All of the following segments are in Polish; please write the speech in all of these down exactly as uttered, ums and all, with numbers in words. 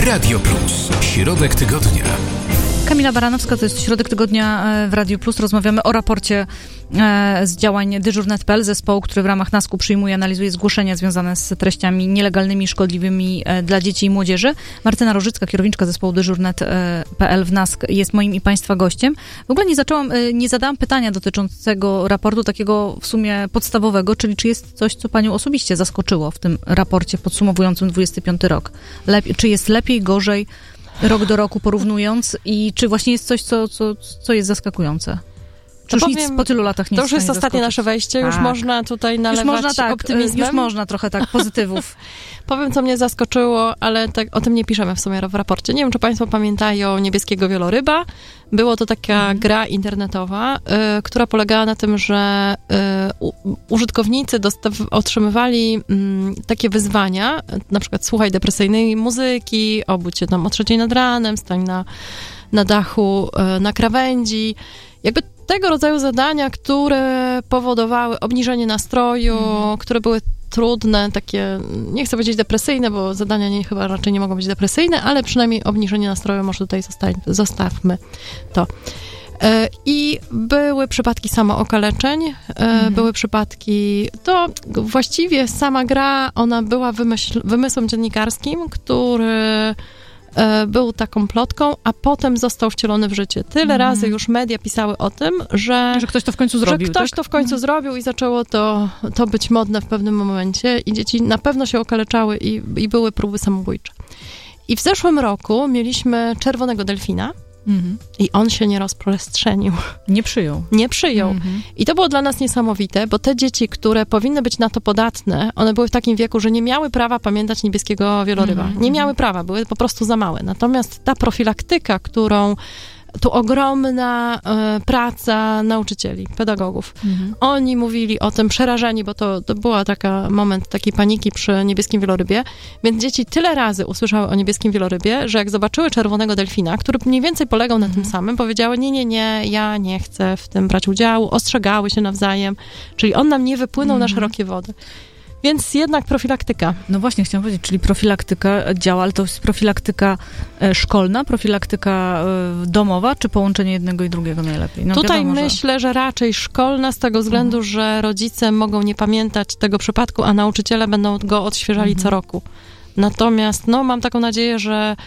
Radio Plus. Środek tygodnia. Kamila Baranowska, to jest Środek Tygodnia w Radiu Plus. Rozmawiamy o raporcie z działań dyżur kropka net kropka pe el, zespołu, który w ramach nasku przyjmuje, analizuje zgłoszenia związane z treściami nielegalnymi, szkodliwymi dla dzieci i młodzieży. Martyna Rożycka, kierowniczka zespołu dyżur kropka net kropka pe el w nask, jest moim i Państwa gościem. W ogóle nie zaczęłam, nie zadałam pytania dotyczącego raportu takiego w sumie podstawowego, czyli czy jest coś, co Panią osobiście zaskoczyło w tym raporcie podsumowującym dwudziesty piąty rok? Lepiej, czy jest lepiej, gorzej? Rok do roku porównując i czy właśnie jest coś, co, co, co jest zaskakujące? Czy już powiem, nic po tylu latach nie to już jest ostatnie zaskoczyć. Nasze wejście, już tak. Można tutaj nalewać już można, tak, optymizmem. Już można trochę tak, pozytywów. Powiem, co mnie zaskoczyło, ale tak, o tym nie piszemy w sumie w raporcie. Nie wiem, czy Państwo pamiętają Niebieskiego Wieloryba. Było to taka mhm. gra internetowa, y, która polegała na tym, że y, u, użytkownicy dostaw- otrzymywali y, takie wyzwania, na przykład słuchaj depresyjnej muzyki, obudź się tam o trzeciej nad ranem, stań na, na dachu, y, na krawędzi. Jakby tego rodzaju zadania, które powodowały obniżenie nastroju, mhm. które były trudne, takie, nie chcę powiedzieć depresyjne, bo zadania nie, chyba raczej nie mogą być depresyjne, ale przynajmniej obniżenie nastroju może tutaj zostań, zostawmy to. I były przypadki samookaleczeń, mhm. były przypadki, to właściwie sama gra, ona była wymyśl, wymysłem dziennikarskim, który był taką plotką, a potem został wcielony w życie. Tyle mm. razy już media pisały o tym, że... Że ktoś to w końcu zrobił, Że ktoś tak? to w końcu mm. zrobił i zaczęło to, to być modne w pewnym momencie i dzieci na pewno się okaleczały i, i były próby samobójcze. I w zeszłym roku mieliśmy czerwonego delfina, mm-hmm. i on się nie rozprzestrzenił. Nie przyjął. Nie przyjął. Mm-hmm. I to było dla nas niesamowite, bo te dzieci, które powinny być na to podatne, one były w takim wieku, że nie miały prawa pamiętać Niebieskiego Wieloryba. Mm-hmm. Nie miały prawa, były po prostu za małe. Natomiast ta profilaktyka, którą tu ogromna y, praca nauczycieli, pedagogów. Mhm. Oni mówili o tym przerażeni, bo to, to była taka moment takiej paniki przy Niebieskim Wielorybie, więc dzieci tyle razy usłyszały o Niebieskim Wielorybie, że jak zobaczyły czerwonego delfina, który mniej więcej polegał mhm. na tym samym, powiedziały, nie, nie, nie, ja nie chcę w tym brać udziału, ostrzegały się nawzajem, czyli on nam nie wypłynął mhm. na szerokie wody. Więc jednak profilaktyka. No właśnie, chciałam powiedzieć, czyli profilaktyka działa, ale to jest profilaktyka szkolna, profilaktyka domowa, czy połączenie jednego i drugiego najlepiej? No Tutaj wiadomo, myślę, że... że raczej szkolna, z tego względu, mhm. że rodzice mogą nie pamiętać tego przypadku, a nauczyciele będą go odświeżali mhm. co roku. Natomiast no, mam taką nadzieję, że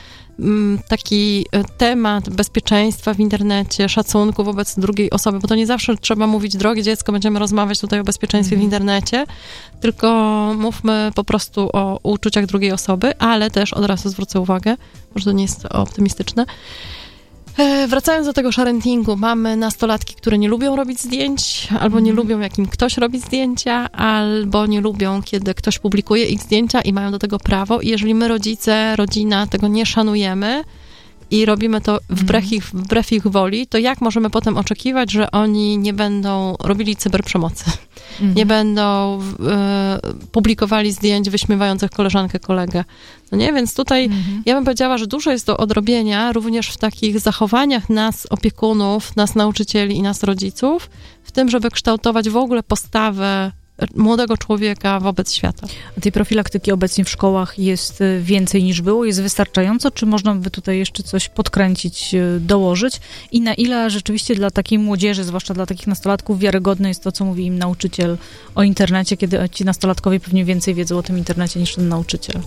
taki temat bezpieczeństwa w internecie, szacunku wobec drugiej osoby, bo to nie zawsze trzeba mówić, drogie dziecko, będziemy rozmawiać tutaj o bezpieczeństwie mm. w internecie, tylko mówmy po prostu o uczuciach drugiej osoby, ale też od razu zwrócę uwagę, może to nie jest optymistyczne. Wracając do tego sharentingu, mamy nastolatki, które nie lubią robić zdjęć, albo nie mm. lubią, jak im ktoś robi zdjęcia, albo nie lubią, kiedy ktoś publikuje ich zdjęcia i mają do tego prawo. I jeżeli my, rodzice, rodzina, tego nie szanujemy i robimy to wbrew, mm. ich, wbrew ich woli, to jak możemy potem oczekiwać, że oni nie będą robili cyberprzemocy? Mm. Nie będą e, publikowali zdjęć wyśmiewających koleżankę, kolegę. No nie? Więc tutaj mm-hmm. ja bym powiedziała, że dużo jest do odrobienia również w takich zachowaniach nas, opiekunów, nas, nauczycieli i nas, rodziców, w tym, żeby kształtować w ogóle postawę młodego człowieka wobec świata. A tej profilaktyki obecnie w szkołach jest więcej niż było? Jest wystarczająco? Czy można by tutaj jeszcze coś podkręcić, dołożyć? I na ile rzeczywiście dla takiej młodzieży, zwłaszcza dla takich nastolatków, wiarygodne jest to, co mówi im nauczyciel o internecie, kiedy ci nastolatkowie pewnie więcej wiedzą o tym internecie niż ten nauczyciel?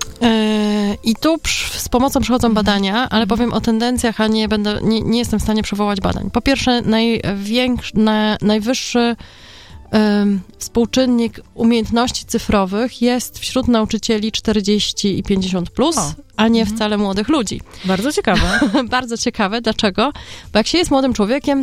I tu z pomocą przychodzą badania, ale powiem o tendencjach, a nie będę, nie, nie jestem w stanie przywołać badań. Po pierwsze, największy, na, najwyższy um, współczynnik umiejętności cyfrowych jest wśród nauczycieli czterdzieści i pięćdziesiąt plus, o. a nie mhm. wcale młodych ludzi. Bardzo ciekawe. Bardzo ciekawe. Dlaczego? Bo jak się jest młodym człowiekiem,